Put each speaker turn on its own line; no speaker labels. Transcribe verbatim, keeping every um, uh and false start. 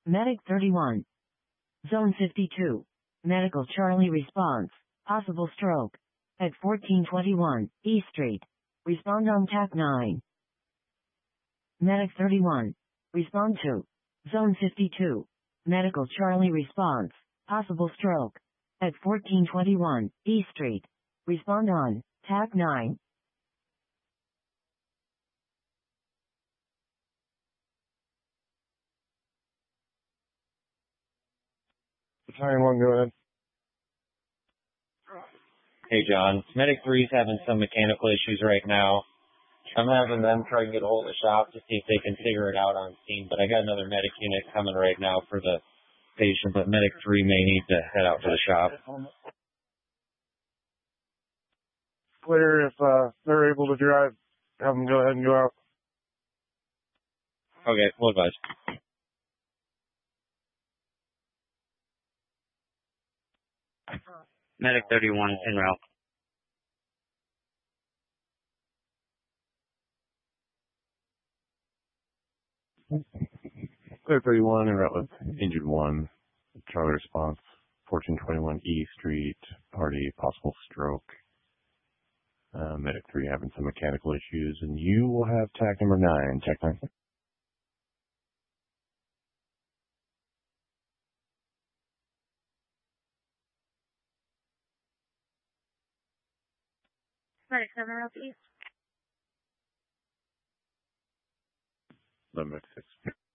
Medic thirty-one. Zone fifty-two. Medical Charlie response. Possible stroke. At fourteen twenty-one, E Street. Respond on T A C nine. Medic thirty-one. Respond to. Zone fifty-two. Medical Charlie response. Possible stroke. At fourteen twenty-one, E Street. Respond on T A C nine.
Battalion one, go ahead.
Hey, John. Medic three's having some mechanical issues right now. I'm having them try and get a hold of the shop to see if they can figure it out on scene, but I got another medic unit coming right now for the patient, but medic three may need to head out to the shop.
Clear if uh, they're able to drive. Have them go ahead and go out.
Okay, we'll advise.
Medic thirty-one en route.
Clear thirty-one en route with injured one. Charlie response, fourteen twenty-one E Street, party, possible stroke. Uh, medic three having some mechanical issues, and you will have T A C number nine. Check nine.
Medic seven route east.
Limit six.